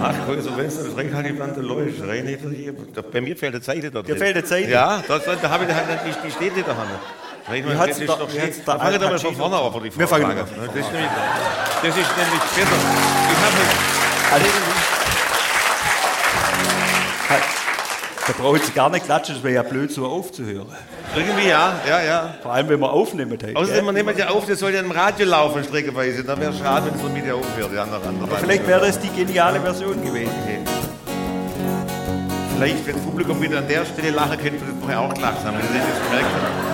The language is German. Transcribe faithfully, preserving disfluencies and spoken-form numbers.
Ach, Konsequenz, das Recht hat die Wand läuft. Rein nicht hier. Bei mir fehlt eine Seite dort. Dir fehlt eine Seite? Ja, da, da habe ich halt nicht, die steht nicht da. Wie hat's da- wie hat's da fangen wir Al mal von vorne an, die Wir fangen Frage. mal Das ist nämlich, das ist nämlich besser. Ich habe Also, da braucht sie gar nicht klatschen, das wäre ja blöd, so aufzuhören. irgendwie ja, ja, ja. Vor allem, wenn wir aufnehmen. Heute, Außerdem, man gell? nimmt ja auf, das soll ja im Radio laufen, streckeweise. Dann wäre es schade, wenn es von mir aufhört. Die andere, andere Vielleicht wäre das die geniale Version gewesen. Okay. Vielleicht, wenn das Publikum wieder an der Stelle lachen könnte, das vorher auch gelacht haben. Wenn Sie das gemerkt haben.